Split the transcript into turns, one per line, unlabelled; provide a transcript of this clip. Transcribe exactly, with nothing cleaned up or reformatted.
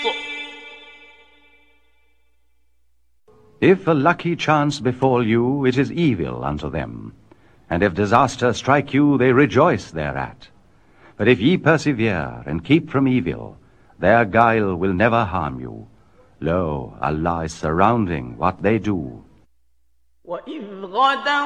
If a lucky chance befall you, it is evil unto them. And if disaster strike you, they rejoice thereat. But if ye persevere, and keep from evil, their guile will never harm you. Lo, Allah is surrounding what they do.